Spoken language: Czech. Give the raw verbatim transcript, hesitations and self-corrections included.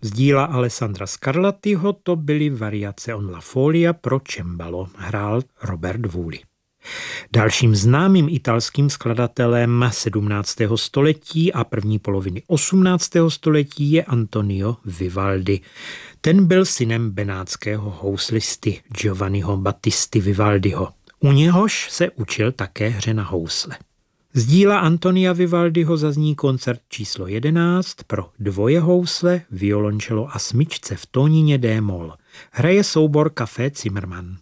Z díla Alessandra Scarlattiho to byly variace on la folia pro cembalo, hrál Robert Woolley. Dalším známým italským skladatelem sedmnáctého století a první poloviny osmnáctého století je Antonio Vivaldi. Ten byl synem benátského houslisty Giovanniho Battisti Vivaldiho. U něhož se učil také hře na housle. Z díla Antonia Vivaldiho zazní koncert číslo jedenáct pro dvoje housle, violončelo a smyčce v tónině D-moll. Hraje soubor Café Zimmermann.